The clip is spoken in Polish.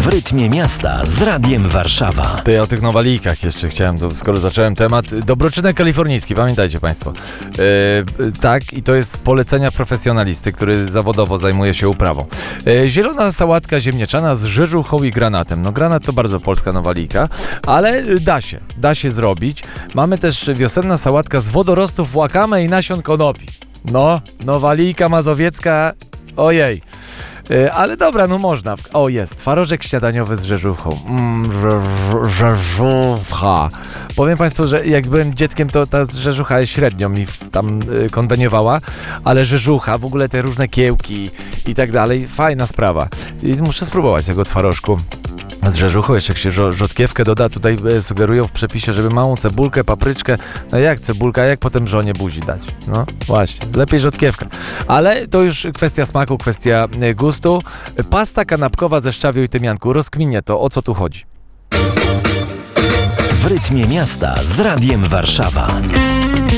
W rytmie miasta z Radiem Warszawa. To ja o tych nowalijkach jeszcze chciałem, skoro zacząłem temat. Dobroczynek kalifornijski, pamiętajcie Państwo. Tak, i to jest polecenia profesjonalisty, który zawodowo zajmuje się uprawą. Zielona sałatka ziemniaczana z rzeżuchą i granatem. No granat to bardzo polska nowalijka, ale da się zrobić. Mamy też wiosenna sałatka z wodorostów łakame i nasion konopi. No, nowalijka mazowiecka, ojej. Ale dobra, no można. O, jest. Twarożek śniadaniowy z rzeżuchą. Rzeżucha. Powiem Państwu, że jak byłem dzieckiem, to ta rzeżucha średnio mi tam konweniowała, ale rzeżucha, w ogóle te różne kiełki i tak dalej, fajna sprawa. I muszę spróbować tego twarożku z rzeżuchą, jeszcze jak się rzodkiewkę doda, tutaj sugerują w przepisie, żeby małą cebulkę, papryczkę, no jak cebulka, jak potem żonie buzi dać? No właśnie, lepiej rzodkiewka. Ale to już kwestia smaku, kwestia gustu. Pasta kanapkowa ze szczawiu i tymianku, rozkminię to, o co tu chodzi. W rytmie miasta z Radiem Warszawa.